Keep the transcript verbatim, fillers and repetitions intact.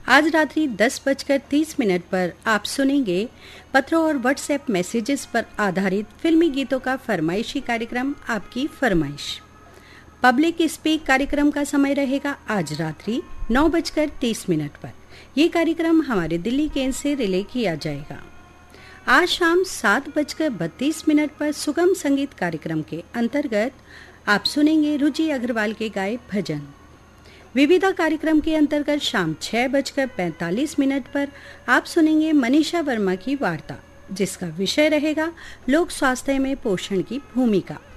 आज रात्रि दस बजकर तीस मिनट पर आप सुनेंगे पत्रों और व्हाट्सएप मैसेजेस पर आधारित फिल्मी गीतों का फरमाइशी कार्यक्रम आपकी फरमाइश। पब्लिक स्पीक कार्यक्रम का समय रहेगा आज रात्रि नौ बजकर तीस मिनट पर। यह कार्यक्रम हमारे दिल्ली केंद्र से रिले किया जाएगा। आज शाम सात बजकर बत्तीस मिनट पर सुगम संगीत कार्यक्रम के अंतर्गत आप सुनेंगे रुचि अग्रवाल के गाए भजन। विविधा कार्यक्रम के अंतर्गत शाम छह बजकर पैंतालीस मिनट पर आप सुनेंगे मनीषा वर्मा की वार्ता, जिसका विषय रहेगा लोक स्वास्थ्य में पोषण की भूमिका।